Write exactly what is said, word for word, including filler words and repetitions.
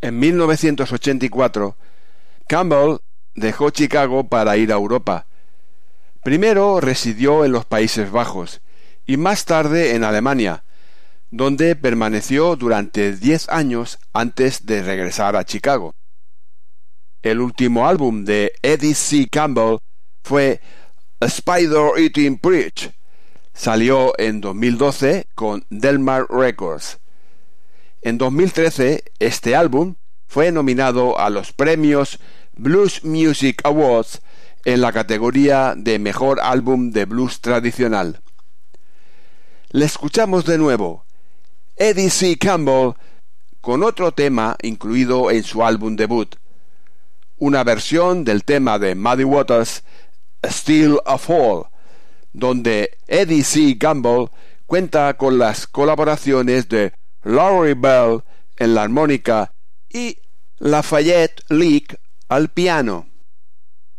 En mil novecientos ochenta y cuatro, Campbell dejó Chicago para ir a Europa. Primero residió en los Países Bajos y más tarde en Alemania, donde permaneció durante diez años antes de regresar a Chicago. El último álbum de Eddie C. Campbell fue A Spider Eating Preach. Salió en dos mil doce con Delmar Records. En dos mil trece, este álbum fue nominado a los premios Blues Music Awards en la categoría de Mejor Álbum de Blues Tradicional. Le escuchamos de nuevo, Eddie C. Campbell, con otro tema incluido en su álbum debut, una versión del tema de Muddy Waters, Still a Fall, donde Eddie C. Campbell cuenta con las colaboraciones de Laurie Bell en la armónica y Lafayette Leak al piano.